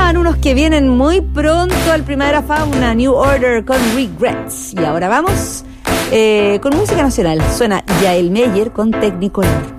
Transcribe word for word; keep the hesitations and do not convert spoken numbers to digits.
sonaban unos que vienen muy pronto al Primavera Fauna, New Order con Regrets. Y ahora vamos eh, con música nacional. Suena Yael Meyer con Technicolor.